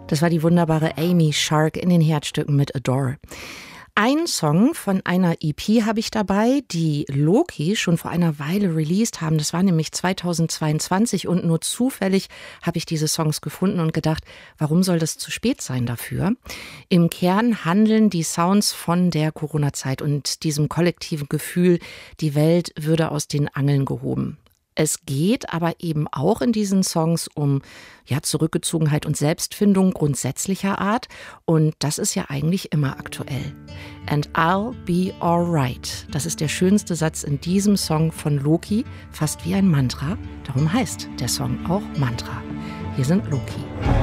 Das war die wunderbare Amy Shark in den Herzstücken mit Adore. Ein Song von einer EP habe ich dabei, die Loki schon vor einer Weile released haben. Das war nämlich 2022 und nur zufällig habe ich diese Songs gefunden und gedacht, warum soll das zu spät sein dafür? Im Kern handeln die Sounds von der Corona-Zeit und diesem kollektiven Gefühl, die Welt würde aus den Angeln gehoben. Es geht aber eben auch in diesen Songs um Zurückgezogenheit und Selbstfindung grundsätzlicher Art. Und das ist ja eigentlich immer aktuell. And I'll be alright. Das ist der schönste Satz in diesem Song von Loki, fast wie ein Mantra. Darum heißt der Song auch Mantra. Hier sind Loki.